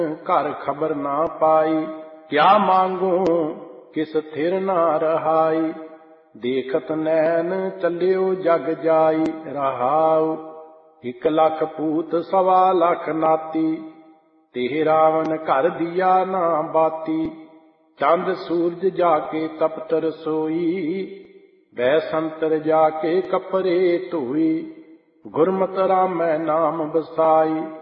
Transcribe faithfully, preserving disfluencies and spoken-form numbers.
ਘਰ ਖਬਰ ਨਾ ਪਾਈ। ਕਿਆ ਮਾਂਗੂ ਕਿਸ ਥਿਰ ਨਾ ਰਹਾਈ। ਦੇਖਤ ਨੈਣ ਚੱਲਿਓ ਜਗ ਜਾਈ। ਰਹਾਉ ਇੱਕ ਲੱਖ ਪੂਤ ਸਵਾ ਲੱਖ ਨਾਤੀ। ਤੇ ਰਾਵਣ ਘਰ ਦੀਆ ਨਾ ਬਾਤੀ। ਚੰਦ ਸੂਰਜ ਜਾ ਕੇ ਤਪਤ ਰਸੋਈ। ਬੈ ਸੰਤਰ ਜਾ ਕੇ ਕੱਪੜੇ ਧੋਈ। ਗੁਰਮਤਿ ਰਾਮੈ ਨਾਮ ਵਸਾਈ।